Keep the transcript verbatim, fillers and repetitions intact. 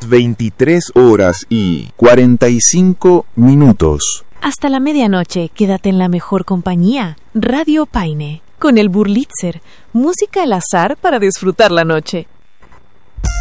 veintitrés horas y cuarenta y cinco minutos. Hasta la medianoche, quédate en la mejor compañía. Radio Paine, con el Burlitzer, música al azar para disfrutar la noche.